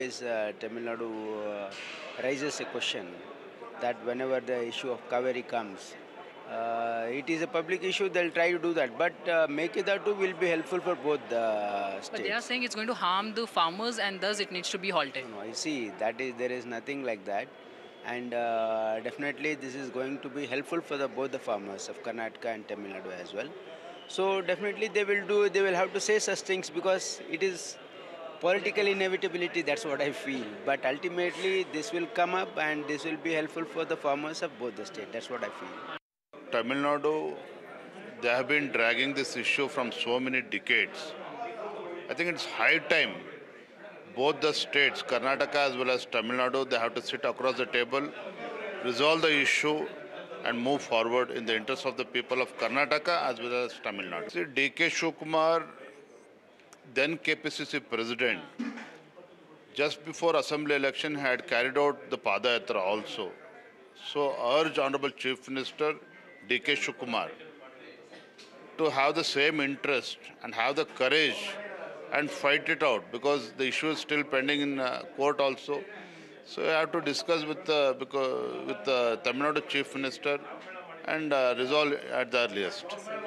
is Tamil Nadu raises a question that whenever the issue of Kaveri comes, it is a public issue, they'll try to do that. But Mekidatu will be helpful for both the But they are states. saying it's going to harm the farmers and thus it needs to be halted. No, I see, there is nothing like that. And definitely this is going to be helpful for both the farmers of Karnataka and Tamil Nadu as well. So definitely they will have to say such things because it is political inevitability, that's what I feel. But ultimately, this will come up and this will be helpful for the farmers of both the states. That's what I feel. Tamil Nadu, they have been dragging this issue from so many decades. I think it's high time both the states, Karnataka as well as Tamil Nadu, they have to sit across the table, resolve the issue and move forward in the interest of the people of Karnataka as well as Tamil Nadu. See, D.K. Shivakumar, then KPCC president, just before assembly election had carried out the Padayatra also. So urge Honorable Chief Minister D.K. Shivakumar to have the same interest and have the courage and fight it out because the issue is still pending in court also. So I have to discuss with the Tamil Nadu Chief Minister and resolve at the earliest.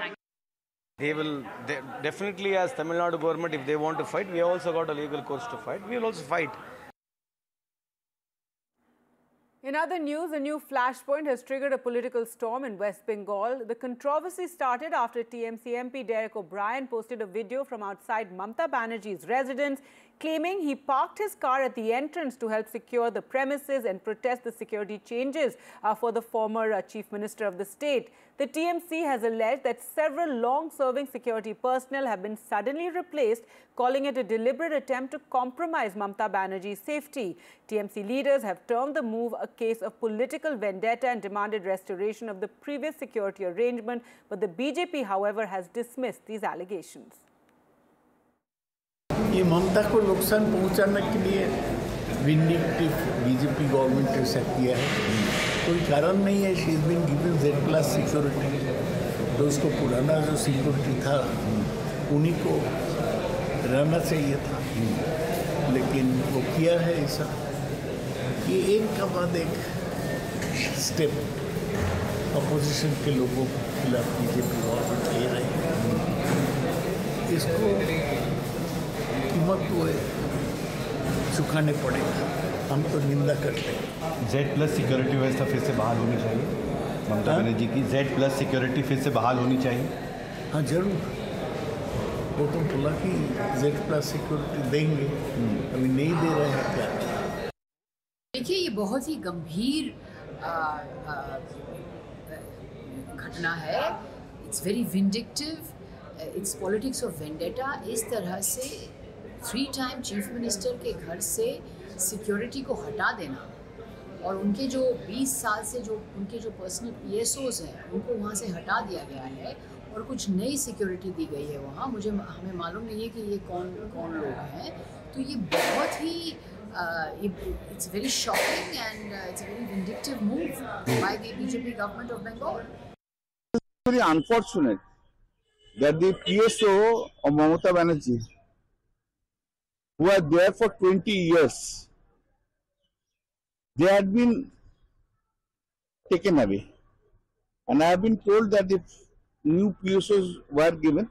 Definitely, as Tamil Nadu government, if they want to fight, we have also got a legal course to fight. We will also fight. In other news, a new flashpoint has triggered a political storm in West Bengal. The controversy started after TMC MP Derek O'Brien posted a video from outside Mamata Banerjee's residence, claiming he parked his car at the entrance to help secure the premises and protest the security changes for the former Chief Minister of the state. The TMC has alleged that several long-serving security personnel have been suddenly replaced, calling it a deliberate attempt to compromise Mamata Banerjee's safety. TMC leaders have termed the move a case of political vendetta and demanded restoration of the previous security arrangement, but the BJP, however, has dismissed these allegations. ये ममता को नुकसान पहुंचाने के लिए vindictive BJP government ने set किया है, कोई कारण नहीं है. She is been given Z+ security, तो उसको पुराना जो सिक्योरिटी था उन्हीं को रहना चाहिए था, लेकिन वो किया है ऐसा. ये एक का बाद एक स्टेप अपोजिशन के लोगों के खिलाफ बीजेपी गवर्नमेंट ले रही है. इसको कीमत हुए चुकाने पड़ेगा. हम तो निंदा करते हैं. Z+ सिक्योरिटी व्यवस्था फिर से बहाल होनी चाहिए. ममता बनर्जी की Z+ सिक्योरिटी फिर से बहाल होनी चाहिए. हाँ जरूर, वो तो बोला कि Z+ सिक्योरिटी देंगे, अभी नहीं दे रहे हैं क्या. देखिए, ये बहुत ही गंभीर घटना है. It's very vindictive, it's politics of vendetta. इस तरह से 3 टाइम चीफ मिनिस्टर के घर से सिक्योरिटी को हटा देना और उनके जो 20 साल से उनके जो पर्सनल PSOs हैं उनको वहाँ से हटा दिया गया है और कुछ नई सिक्योरिटी दी गई है वहाँ. हमें मालूम नहीं है कि ये कौन लोग हैं. तो ये बहुत ही it's very shocking and it's a very vindictive move by the BJP government of Bengal. It's very unfortunate that the PSO of Mamata Banerjee, who are there for 20 years, they had been taken away. And I have been told that the new PSOs were given,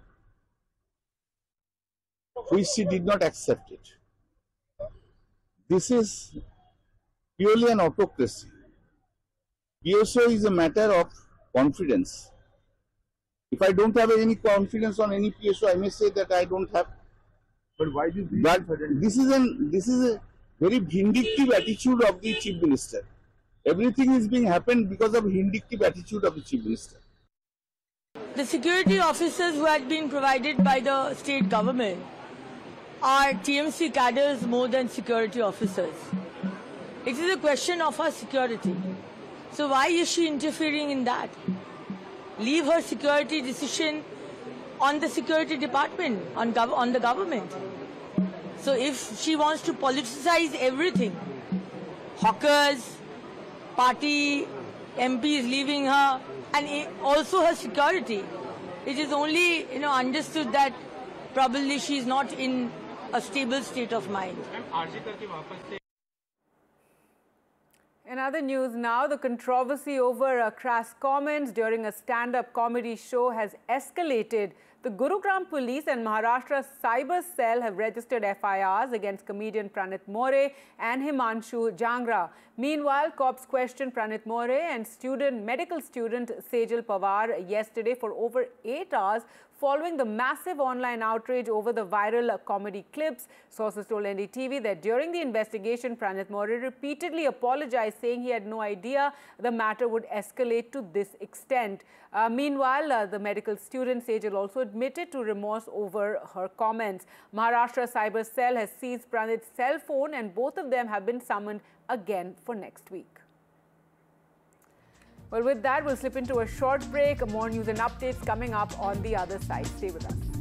which she did not accept it. This is purely an autocracy. PSO is a matter of confidence. If I don't have any confidence on any PSO, I may say that I don't have. But why do you this is a very vindictive attitude of the Chief Minister. Everything is being happened because of vindictive attitude of the Chief Minister. The security officers who had been provided by the state government are TMC cadres more than security officers. It is a question of her security. So why is she interfering in that? Leave her security decision on the security department, on the government. So if she wants to politicize everything, hawkers, party, MPs leaving her, and also her security, it is only understood that probably she is not in a stable state of mind. In other news now, the controversy over crass comments during a stand-up comedy show has escalated. The Gurugram police and Maharashtra cyber cell have registered FIRs against comedian Pranit More and Himanshu Jangra. Meanwhile, cops questioned Pranit More and medical student Sejal Pawar yesterday for over 8 hours following the massive online outrage over the viral comedy clips. Sources told NDTV that during the investigation, Pranit More repeatedly apologized, saying he had no idea the matter would escalate to this extent. Meanwhile, the medical student Sejal also admitted to remorse over her comments. Maharashtra Cyber Cell has seized Pranit's cell phone and both of them have been summoned again for next week. Well, with that, we'll slip into a short break. More news and updates coming up on the other side. Stay with us.